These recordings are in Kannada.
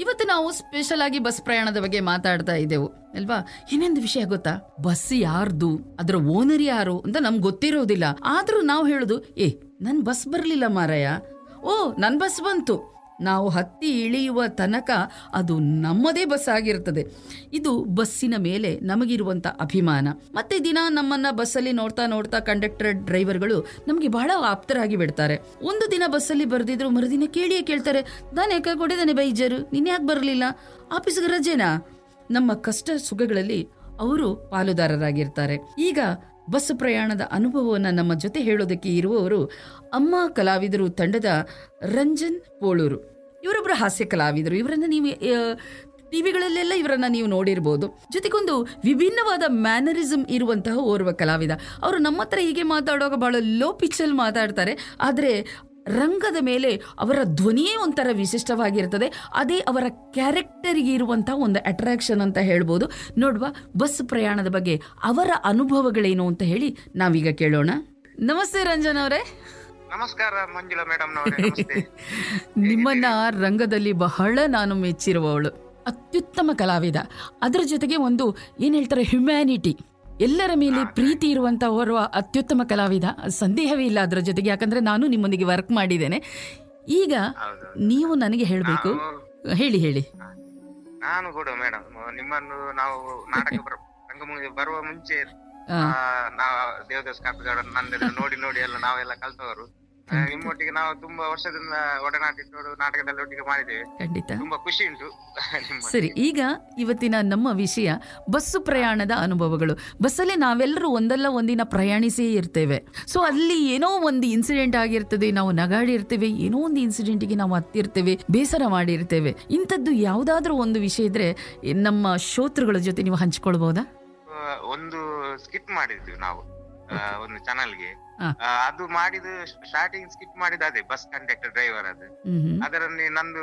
ಇವತ್ತು ನಾವು ಸ್ಪೆಷಲ್ ಆಗಿ ಬಸ್ ಪ್ರಯಾಣದ ಬಗ್ಗೆ ಮಾತಾಡ್ತಾ ಇದ್ದೆವು ಅಲ್ವಾ. ಇನ್ನೊಂದು ವಿಷಯ ಗೊತ್ತಾ, ಬಸ್ ಯಾರ್ದು, ಅದರ ಓನರ್ ಯಾರು ಅಂತ ನಮ್ಗೆ ಗೊತ್ತಿರೋದಿಲ್ಲ. ಆದ್ರೂ ನಾವು ಹೇಳುದು, ನನ್ ಬಸ್ ಬರ್ಲಿಲ್ಲ ಮಾರಾಯ, ನನ್ ಬಸ್ ಬಂತು. ನಾವು ಹತ್ತಿ ಇಳಿಯುವ ತನಕ ಅದು ನಮ್ಮದೇ ಬಸ್ ಆಗಿರ್ತದೆ. ಇದು ಬಸ್ಸಿನ ಮೇಲೆ ನಮಗಿರುವಂತ ಅಭಿಮಾನ. ಮತ್ತೆ ದಿನ ನಮ್ಮನ್ನ ಬಸ್ಸಲ್ಲಿ ನೋಡ್ತಾ ನೋಡ್ತಾ ಕಂಡಕ್ಟರ್ ಡ್ರೈವರ್ಗಳು ನಮಗೆ ಬಹಳ ಆಪ್ತರಾಗಿ ಬಿಡ್ತಾರೆ. ಒಂದು ದಿನ ಬಸ್ಸಲ್ಲಿ ಬರ್ದಿದ್ರು ಮರುದಿನ ಕೇಳಿಯೇ ಕೇಳ್ತಾರೆ, ನಾನು ಯಾಕೆ ಕೊಡಿದಾನೆ ಬೈಜರು, ನೀನ್ ಯಾಕೆ ಬರಲಿಲ್ಲ, ಆಫೀಸ್ಗೆ ರಜೆನಾ? ನಮ್ಮ ಕಷ್ಟ ಸುಖಗಳಲ್ಲಿ ಅವರು ಪಾಲುದಾರರಾಗಿರ್ತಾರೆ. ಈಗ ಬಸ್ ಪ್ರಯಾಣದ ಅನುಭವವನ್ನು ನಮ್ಮ ಜೊತೆ ಹೇಳೋದಕ್ಕೆ ಇರುವವರು ಅಮ್ಮ ಕಲಾವಿದರು ತಂಡದ ರಂಜನ್ ಪೋಳೂರು. ಇವರೊಬ್ಬರು ಹಾಸ್ಯ ಕಲಾವಿದರು. ಇವರನ್ನ ನೀವು ಟಿವಿಗಳಲ್ಲೆಲ್ಲ ಇವರನ್ನ ನೀವು ನೋಡಿರ್ಬೋದು. ಜೊತೆಗೊಂದು ವಿಭಿನ್ನವಾದ ಮ್ಯಾನರಿಸಮ್ ಇರುವಂತಹ ಓರ್ವ ಕಲಾವಿದ. ಅವರು ನಮ್ಮ ಹತ್ರ ಹೀಗೆ ಮಾತಾಡುವಾಗ ಬಹಳ ಲೋ ಪಿಚ್ಚಲ್ಲಿ ಮಾತಾಡ್ತಾರೆ. ಆದರೆ ರಂಗದ ಮೇಲೆ ಅವರ ಧ್ವನಿಯೇ ಒಂಥರ ವಿಶಿಷ್ಟವಾಗಿರ್ತದೆ. ಅದೇ ಅವರ ಕ್ಯಾರೆಕ್ಟರ್ಗೆ ಇರುವಂತಹ ಒಂದು ಅಟ್ರಾಕ್ಷನ್ ಅಂತ ಹೇಳ್ಬೋದು. ನೋಡುವ ಬಸ್ ಪ್ರಯಾಣದ ಬಗ್ಗೆ ಅವರ ಅನುಭವಗಳೇನು ಅಂತ ಹೇಳಿ ನಾವೀಗ ಕೇಳೋಣ. ನಮಸ್ತೆ ರಂಜನ್ ಅವರೇ. ನಮಸ್ಕಾರ ಮಂಜುಳಾ ಮೇಡಮ್. ನಿಮ್ಮನ್ನ ರಂಗದಲ್ಲಿ ಬಹಳ ನಾನು ಮೆಚ್ಚಿರುವವಳು. ಅತ್ಯುತ್ತಮ ಕಲಾವಿದ. ಅದರ ಜೊತೆಗೆ ಒಂದು ಏನ್ ಹೇಳ್ತಾರೆ, ಹ್ಯುಮ್ಯಾನಿಟಿ, ಎಲ್ಲರ ಮೇಲೆ ಪ್ರೀತಿ ಇರುವಂತಹ ಓರ್ವ ಅತ್ಯುತ್ತಮ ಕಲಾವಿದ, ಸಂದೇಹವೇ ಇಲ್ಲ ಅದರ ಜೊತೆಗೆ. ಯಾಕಂದ್ರೆ ನಾನು ನಿಮ್ಮೊಂದಿಗೆ ವರ್ಕ್ ಮಾಡಿದ್ದೇನೆ. ಈಗ ನೀವು ನನಗೆ ಹೇಳಬೇಕು. ಹೇಳಿ. ನಾನು ಕೂಡ ಮೇಡಮ್ ನಿಮ್ಮನ್ನು ನಾವು ನಾಟಕ ರಂಗಭೂಮಿಗೆ ಬರುವ ಮುಂಚೆ ದೇವದಾಸ್ ಕಾಪಿಗಾಡ ನೋಡಿ ಎಲ್ಲ ನಾವೆಲ್ಲ ಕಲ್ತವರು. ನಿಮ್ಮೊಟ್ಟಿಗೆ ನಾವು ತುಂಬಾ ವರ್ಷದಿಂದ ಒಡನಾಟ ಇಟ್ಟು ನಾಟಕದಲ್ಲಿ ಒಟ್ಟಿಗೆ ಮಾಡಿದ್ದೇವೆ. ಖಂಡಿತ ತುಂಬಾ ಖುಷಿ ಉಂಟು. ಸರಿ, ಈಗ ಇವತ್ತಿನ ನಮ್ಮ ವಿಷಯ ಬಸ್ಸು ಪ್ರಯಾಣದ ಅನುಭವಗಳು. ಬಸ್ಸಲ್ಲಿ ನಾವೆಲ್ಲರೂ ಒಂದಲ್ಲ ಒಂದಿನ ಪ್ರಯಾಣಿಸೇ ಇರ್ತೇವೆ. ಸೊ ಅಲ್ಲಿ ಏನೋ ಒಂದು ಇನ್ಸಿಡೆಂಟ್ ಆಗಿರ್ತದೆ, ನಾವು ನಗಾಡಿರ್ತೇವೆ, ಏನೋ ಒಂದು ಇನ್ಸಿಡೆಂಟ್ಗೆ ನಾವು ಹತ್ತಿರ್ತೇವೆ, ಬೇಸರ ಮಾಡಿರ್ತೇವೆ. ಇಂಥದ್ದು ಯಾವ್ದಾದ್ರೂ ಒಂದು ವಿಷಯ ಇದ್ರೆ ನಮ್ಮ ಶ್ರೋತೃಗಳ ಜೊತೆ ನೀವು ಹಂಚ್ಕೊಳ್ಬಹುದಾ? ಒಂದು ಸ್ಕಿಟ್ ಮಾಡಿದ್ವಿ ನಾವು ಒಂದು ಚಾನಲ್ಗೆ. ಅದು ಮಾಡಿದ್ದು ಸ್ಟಾರ್ಟಿಂಗ್ ಸ್ಕಿಟ್ ಮಾಡಿದ ಅದೇ ಬಸ್ ಕಂಡಕ್ಟರ್ ಡ್ರೈವರ್. ಅದರಲ್ಲಿ ನಂದು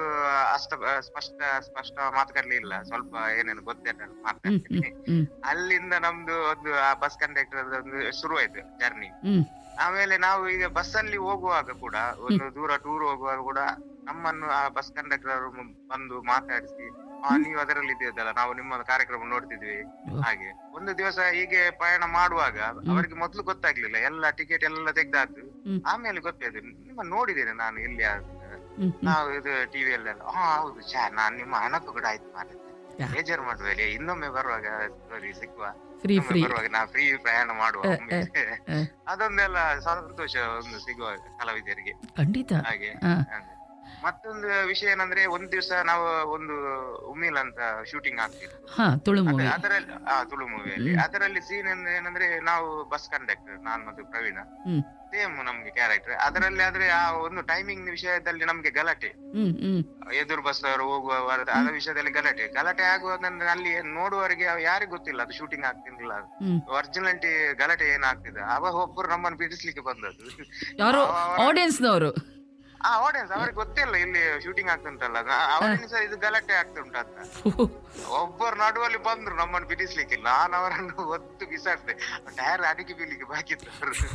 ಸ್ಪಷ್ಟ ಮಾತುಕತೆ ಸ್ವಲ್ಪ ಏನೇನು ಗೊತ್ತಿಲ್ಲ ಮಾತಾಡ್ತೀನಿ. ಅಲ್ಲಿಂದ ನಮ್ದು ಒಂದು ಆ ಬಸ್ ಕಂಡಕ್ಟರ್ ಒಂದು ಶುರುವಾಯ್ತು ಜರ್ನಿ. ಆಮೇಲೆ ನಾವು ಈಗ ಬಸ್ ಅಲ್ಲಿ ಹೋಗುವಾಗ ಕೂಡ, ಒಂದು ದೂರ ಟೂರ್ ಹೋಗುವಾಗ ಕೂಡ ನಮ್ಮನ್ನು ಆ ಬಸ್ ಕಂಡಕ್ಟರ್ ಬಂದು ಮಾತಾಡಿಸಿ, ನೀವು ಅದರಲ್ಲಿ ಇದ್ದೀರಲ್ಲ, ನಾವು ನಿಮ್ಮ ಕಾರ್ಯಕ್ರಮ ನೋಡ್ತಿದ್ವಿ. ಹಾಗೆ ಒಂದು ದಿವಸ ಹೀಗೆ ಪ್ರಯಾಣ ಮಾಡುವಾಗ ಅವರಿಗೆ ಮೊದ್ಲು ಗೊತ್ತಾಗ್ಲಿಲ್ಲ, ಎಲ್ಲ ಟಿಕೆಟ್ ಎಲ್ಲ ತೆಗ್ದಾದ್ರು. ಆಮೇಲೆ ಗೊತ್ತಾಯ್ತು, ನಿಮ್ಮ ನೋಡಿದ್ದೇನೆ ನಾನು ಇಲ್ಲಿ, ನಾವು ಇದು ಟಿವಿಯಲ್ಲೆಲ್ಲ. ಹೌದು, ನಾನ್ ನಿಮ್ಮ ಹಣಕ್ಕೂ ಕೂಡ ಆಯ್ತು ಮಾಡಿದ್ದೆ, ಬೇಜಾರು ಮಾಡುವ, ಇನ್ನೊಮ್ಮೆ ಬರುವಾಗ ಸಿಕ್ಕುವ, ಬರುವಾಗ ನಾ ಫ್ರೀ ಪ್ರಯಾಣ ಮಾಡುವ. ಅದೊಂದೆಲ್ಲ ಸಂತೋಷ ಒಂದು ಸಿಗುವ ಕಲಾವಿದರಿಗೆ. ಹಾಗೆ ಮತ್ತೊಂದು ವಿಷಯ ಏನಂದ್ರೆ, ಒಂದ್ ದಿವಸ ನಾವು ಒಂದು ಉಮ್ಮಿಲ್ ಅಂತ ಶೂಟಿಂಗ್ ಆಗ್ತಿತ್ತು ಅದರಲ್ಲಿ, ತುಳು ಮೂವಿಯಲ್ಲಿ. ಅದರಲ್ಲಿ ಸೀನ್ ಏನಂದ್ರೆ, ನಾವು ಬಸ್ ಕಂಡಕ್ಟರ್, ನಾನ್ ಮತ್ತು ಪ್ರವೀಣ ಸೇಮ್ ನಮ್ಗೆ ಕ್ಯಾರೆಕ್ಟರ್ ಅದರಲ್ಲಿ. ಆದ್ರೆ ಆ ಒಂದು ಟೈಮಿಂಗ್ ವಿಷಯದಲ್ಲಿ ನಮ್ಗೆ ಗಲಾಟೆ, ಎದುರು ಬಸ್ ಅವರು ಹೋಗುವ ಅದ ವಿಷಯದಲ್ಲಿ ಗಲಾಟೆ ಆಗುವುದಂದ್ರೆ ಅಲ್ಲಿ ನೋಡುವವರಿಗೆ ಯಾರಿಗೂ ಗೊತ್ತಿಲ್ಲ ಅದು ಶೂಟಿಂಗ್ ಆಗ್ತಿರ್ಲಿಲ್ಲ, ಒರಿಜಿನಾಲಿಟಿ ಗಲಾಟೆ ಏನಾಗ್ತಿದೆ. ಅವಾಗ ಒಬ್ಬರು ನಮ್ಮನ್ನು ಬಿಡಿಸ್ಲಿಕ್ಕೆ ಬಂದದ್ದು, ಆಡಿಯನ್ಸ್ನವರು. ಆಡಿಯನ್ಸ್ ಅವ್ರಿಗೆ ಗೊತ್ತಿಲ್ಲ ಇಲ್ಲಿ ಶೂಟಿಂಗ್ ಆಗ್ತುಂಟಲ್ಲ, ಅವ್ರಿಗೆ ಇದು ಗಲಾಟೆ ಆಗ್ತುಂಟಂತ. ಒಬ್ಬರು ನಡುವಲ್ಲಿ ಬಂದ್ರು ನಮ್ಮನ್ನು ಬಿಡಿಸ್ಲಿಕ್ಕೆ. ನಾನು ಅವರನ್ನು ಒತ್ತು ಬಿಸಾಡ್ದೆ, ಟೈರ್ ಅಡಿಗೆ ಬೀಳಿಗೆ ಬಾಕಿತ್ತು.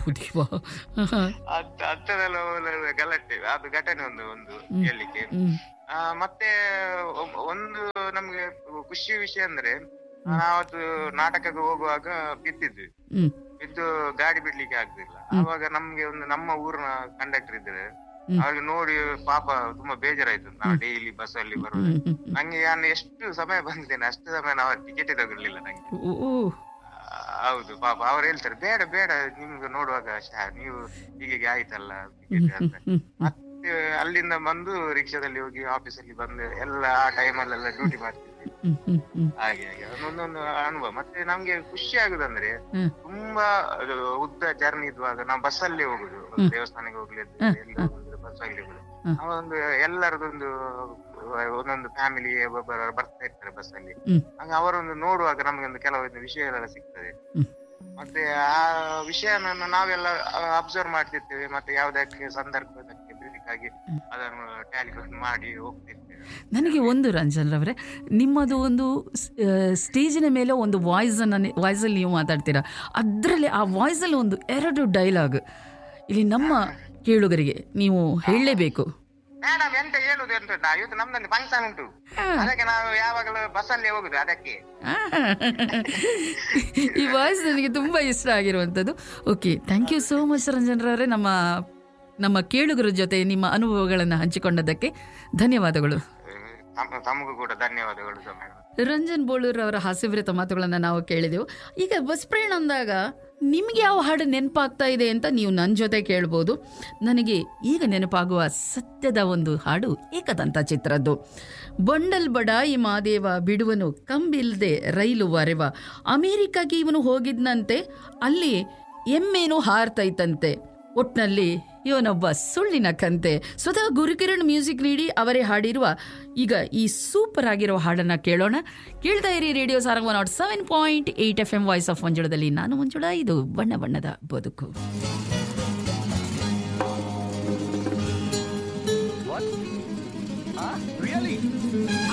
ಅಂತದೆಲ್ಲ ಗಲಾಟೆ, ಅದು ಘಟನೆ ಒಂದು ಹೇಳಲಿಕ್ಕೆ. ಮತ್ತೆ ಒಂದು ನಮ್ಗೆ ಖುಷಿ ವಿಷಯ ಅಂದ್ರೆ, ನಾವತ್ತು ನಾಟಕಕ್ಕೆ ಹೋಗುವಾಗ ಬಿದ್ದು ಗಾಡಿ ಬಿಡ್ಲಿಕ್ಕೆ ಆಗ್ತಿಲ್ಲ. ಅವಾಗ ನಮ್ಗೆ ಒಂದು ನಮ್ಮ ಊರಿನ ಕಂಡಕ್ಟರ್ ಇದ್ದಾರೆ, ಅವ್ರಿಗೆ ನೋಡಿ ಪಾಪ ತುಂಬಾ ಬೇಜಾರಾಯ್ತು. ನಾವು ಡೈಲಿ ಬಸ್ ಅಲ್ಲಿ ಬರೋದು, ನಂಗೆ ನಾನು ಎಷ್ಟು ಸಮಯ ಬಂದಿದ್ದೇನೆ ಅಷ್ಟು ಸಮಯ ನಾವು ಟಿಕೆಟ್ ತಗೊಳ್ಳಿಲ್ಲ ನಂಗೆ. ಹೌದು, ಪಾಪ ಅವ್ರು ಹೇಳ್ತಾರೆ, ಬೇಡ ನಿಮ್ಗೆ ನೋಡುವಾಗ ನೀವು ಹೀಗೆ ಆಯ್ತಲ್ಲ ಟಿಕೆಟ್ ಅಂತ. ಮತ್ತೆ ಅಲ್ಲಿಂದ ಬಂದು ರಿಕ್ಷಾದಲ್ಲಿ ಹೋಗಿ ಆಫೀಸಲ್ಲಿ ಬಂದು ಎಲ್ಲ ಆ ಟೈಮಲ್ಲೆಲ್ಲ ಡ್ಯೂಟಿ ಮಾಡ್ತಿದ್ವಿ. ಹಾಗೆ ಒಂದೊಂದು ಅನುಭವ. ಮತ್ತೆ ನಮ್ಗೆ ಖುಷಿ ಆಗುದಂದ್ರೆ, ತುಂಬಾ ಉದ್ದ ಜರ್ನಿ ಇದ್ದಾಗ ನಾವು ಬಸ್ ಅಲ್ಲೇ ಹೋಗುದು, ದೇವಸ್ಥಾನಕ್ಕೆ ಹೋಗ್ಲಿದ್ದು ಬಸ್ ಅಲ್ಲಿ ಹೋಗುದು. ಒಂದು ಎಲ್ಲರದೊಂದು ಒಂದೊಂದು ಫ್ಯಾಮಿಲಿ ಒಬ್ಬೊಬ್ಬರು ಬರ್ತಾ ಇರ್ತಾರೆ ಬಸ್ ಅಲ್ಲಿ. ಹಾಗೆ ಅವರೊಂದು ನೋಡುವಾಗ ನಮ್ಗೆ ಒಂದು ಕೆಲವೊಂದು ವಿಷಯಗಳೆಲ್ಲ ಸಿಗ್ತದೆ. ಮತ್ತೆ ಆ ವಿಷಯನ ನಾವೆಲ್ಲ ಅಬ್ಸರ್ವ್ ಮಾಡ್ತಿರ್ತೇವೆ. ಮತ್ತೆ ಯಾವ್ದಕ್ಕೆ ಸಂದರ್ಭದಕ್ಕೆ ಬೇಕಾಗಿ ಅದನ್ನು ಟ್ಯಾಲಿಕೇಟ್ ಮಾಡಿ ಹೋಗ್ತಿರ್ತೇವೆ. ನನಗೆ ಒಂದು ರಂಜನ್ ರವರೇ, ನಿಮ್ಮದು ಒಂದು ಸ್ಟೇಜಿನ ಮೇಲೆ ಒಂದು ವಾಯ್ಸಲ್ಲಿ ನೀವು ಮಾತಾಡ್ತೀರಾ, ಅದರಲ್ಲಿ ಆ ವಾಯ್ಸಲ್ಲಿ ಒಂದು 2 ಡೈಲಾಗ್ ಇಲ್ಲಿ ನಮ್ಮ ಕೇಳುಗರಿಗೆ ನೀವು ಹೇಳಲೇಬೇಕು. ಮೇಡಮ್ ಎಂತ ಹೇಳುದು ಅಂತ ಇವತ್ತು ನಮ್ದೊಂದು ಫಂಕ್ಷನ್ ಉಂಟು, ಅದಕ್ಕೆ ನಾವು ಯಾವಾಗಲೂ ಬಸ್ಸಲ್ಲಿ ಹೋಗುದು ಅದಕ್ಕೆ. ಈ ವಾಯ್ಸ್ ನನಗೆ ತುಂಬಾ ಇಷ್ಟ ಆಗಿರುವಂಥದ್ದು. Okay, thank you so much ರಂಜನ್ರವರೇ, ನಮ್ಮ ಕೇಳುಗರ ಜೊತೆ ನಿಮ್ಮ ಅನುಭವಗಳನ್ನು ಹಂಚಿಕೊಂಡದಕ್ಕೆ ಧನ್ಯವಾದಗಳು. ತಮಗೂ ಕೂಡ ಧನ್ಯವಾದಗಳು. ರಂಜನ್ ಬೋಳೂರ್ ಅವರ ಹಾಸ್ಯಭರಿತ ಮಾತುಗಳನ್ನು ನಾವು ಕೇಳಿದೆವು. ಈಗ ಬಸ್ ಪ್ರಯಾಣ ಅಂದಾಗ ನಿಮ್ಗೆ ಯಾವ ಹಾಡು ನೆನಪಾಗ್ತಾ ಇದೆ ಅಂತ ನೀವು ನನ್ನ ಜೊತೆ ಕೇಳ್ಬೋದು. ನನಗೆ ಈಗ ನೆನಪಾಗುವ ಸತ್ಯದ ಒಂದು ಹಾಡು ಏಕದಂತ ಚಿತ್ರದ್ದು. ಬಂಡಲ್ ಬಡಾಯಿ ಮಾದೇವ ಬಿಡುವನು ಕಂಬಿಲ್ದೆ ರೈಲು ವರೆವ, ಅಮೇರಿಕಾಗೆ ಇವನು ಹೋಗಿದ್ನಂತೆ, ಅಲ್ಲಿ ಎಮ್ಮೇನು ಹಾರ್ತೈತಂತೆ, ಒಟ್ನಲ್ಲಿ ಇವನೊಬ್ಬ ಸುಳ್ಳಿನ ಕಂತೆ. ಸ್ವತಃ ಗುರುಕಿರಣ್ ಮ್ಯೂಸಿಕ್ ನೀಡಿ ಅವರೇ ಹಾಡಿರುವ ಈಗ ಈ ಸೂಪರ್ ಆಗಿರೋ ಹಾಡನ್ನು ಕೇಳೋಣ. ಕೇಳ್ತಾ ಇರಿ radio Sarang 107.8 FM voice of ಮಂಜುಳದಲ್ಲಿ. ನಾನು ಮಂಜುಳ, ಇದು ಬಣ್ಣ ಬಣ್ಣದ ಬದುಕು. Really?